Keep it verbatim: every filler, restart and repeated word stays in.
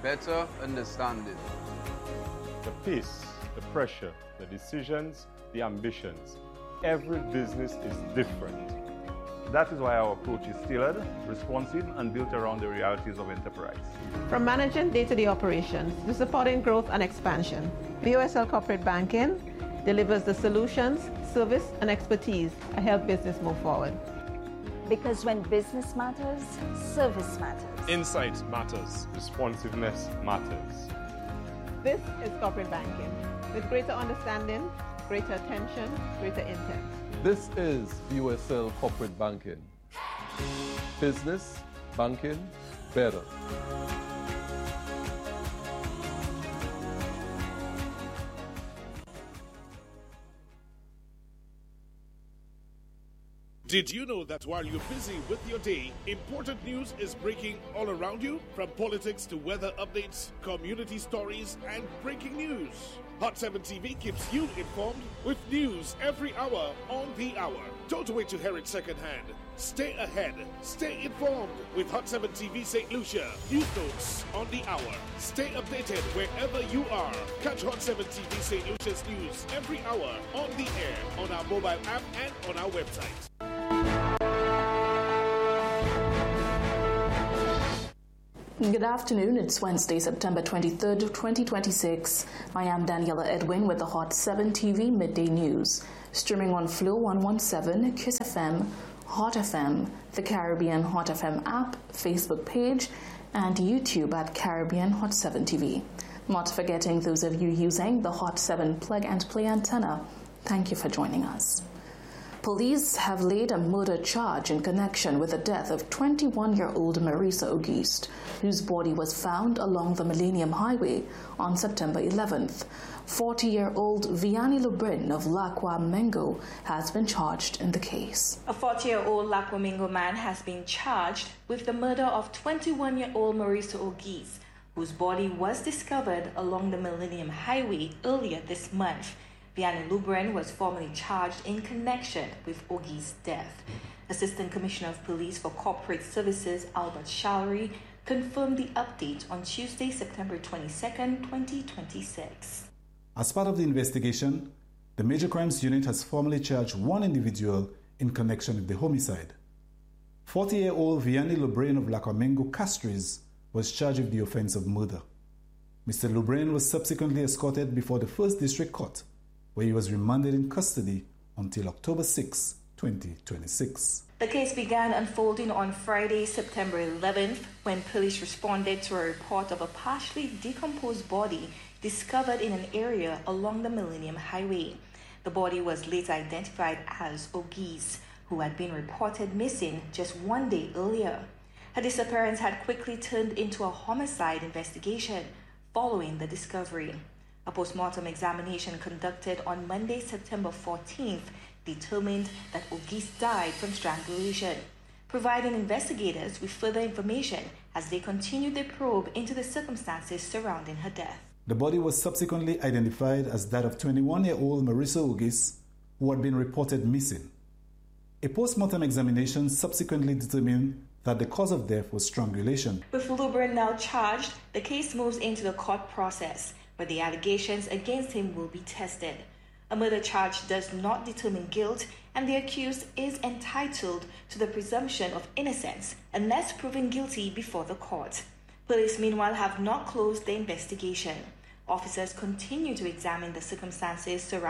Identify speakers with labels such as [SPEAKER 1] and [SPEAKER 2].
[SPEAKER 1] better understanding.
[SPEAKER 2] The pace, the pressure, the decisions, the ambitions. Every business is different.
[SPEAKER 3] That is why our approach is tailored, responsive, and built around the realities of enterprise.
[SPEAKER 4] From managing day-to-day operations to supporting growth and expansion, V O S L Corporate Banking delivers the solutions, service, and expertise to help business move forward.
[SPEAKER 5] Because when business matters, service matters.
[SPEAKER 6] Insight matters.
[SPEAKER 2] Responsiveness matters.
[SPEAKER 4] This is corporate banking with greater understanding, greater attention, greater intent.
[SPEAKER 7] This is V O S L Corporate Banking. Business, banking, better.
[SPEAKER 8] Did you know that while you're busy with your day, important news is breaking all around you? From politics to weather updates, community stories, and breaking news. Hot seven T V keeps you informed with news every hour on the hour. Don't wait to hear it secondhand. Stay ahead. Stay informed with Hot seven T V Saint Lucia. News notes on the hour. Stay updated wherever you are. Catch Hot seven T V Saint Lucia's news every hour on the air, on our mobile app, and on our website.
[SPEAKER 9] Good afternoon. It's Wednesday, September twenty-third, twenty twenty-six. I am Daniela Edwin with the Hot seven T V Midday News. Streaming on Flow one seventeen, Kiss F M, Hot F M, the Caribbean Hot F M app, Facebook page, and YouTube at Caribbean Hot seven T V. Not forgetting those of you using the Hot seven plug and play antenna. Thank you for joining us. Police have laid a murder charge in connection with the death of twenty-one-year-old Marisa Auguste, whose body was found along the Millennium Highway on September eleventh. forty-year-old Vianney Lubrin of Lacwa Mengo has been charged in the case.
[SPEAKER 10] A forty-year-old Lacwa Mengo man has been charged with the murder of twenty-one-year-old Marisa Auguste, whose body was discovered along the Millennium Highway earlier this month. Vianney Lubrin was formally charged in connection with Auguste's death. Assistant Commissioner of Police for Corporate Services Albert Shallery confirmed the update on Tuesday, September twenty-second, twenty twenty-six.
[SPEAKER 11] As part of the investigation, the Major Crimes Unit has formally charged one individual in connection with the homicide. forty-year-old Vianney Lubrin of Lacwa Mengo Castries was charged with the offense of murder. Mister Lubrin was subsequently escorted before the First District Court, where he was remanded in custody until October sixth, twenty twenty-six.
[SPEAKER 10] The case began unfolding on Friday, September eleventh, when police responded to a report of a partially decomposed body discovered in an area along the Millennium Highway. The body was later identified as Auguste, who had been reported missing just one day earlier. Her disappearance had quickly turned into a homicide investigation following the discovery. A post-mortem examination conducted on Monday, September fourteenth, determined that Auguste died from strangulation, providing investigators with further information as they continued their probe into the circumstances surrounding her death.
[SPEAKER 11] The body was subsequently identified as that of twenty-one-year-old Marisa Auguste, who had been reported missing. A post-mortem examination subsequently determined that the cause of death was strangulation.
[SPEAKER 10] With Lubrin now charged, the case moves into the court process, where the allegations against him will be tested. A murder charge does not determine guilt, and the accused is entitled to the presumption of innocence unless proven guilty before the court. Police, meanwhile, have not closed the investigation. Officers continue to examine the circumstances surrounding